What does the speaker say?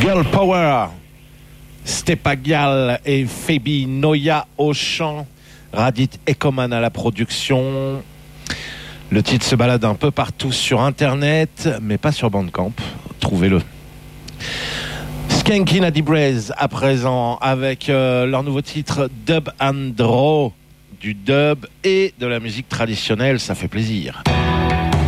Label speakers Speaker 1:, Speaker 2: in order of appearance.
Speaker 1: Girl Power, Stepagial et Fabi Noya au chant, Radit Ekoman à la production. Le titre se balade un peu partout sur internet, mais pas sur Bandcamp. Trouvez-le. Skanky Natty Braze à présent avec leur nouveau titre Dub and Draw, du dub et de la musique traditionnelle, ça fait plaisir.